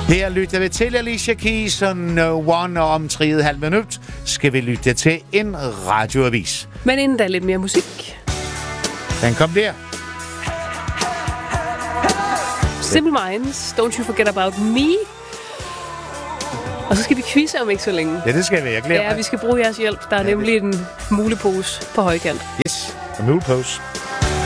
Her lytter vi til Alicia Keys og No One, og om 3,5 minut skal vi lytte til en radioavis. Men inden der er lidt mere musik. Den kom der. Simple Minds, Don't You Forget About Me. Og så skal vi quizze om ikke så længe. Ja, det skal vi. Jeg glæder mig. Ja, vi skal bruge jeres hjælp. Der er nemlig en mulepose på højkant. Yes, en mulepose.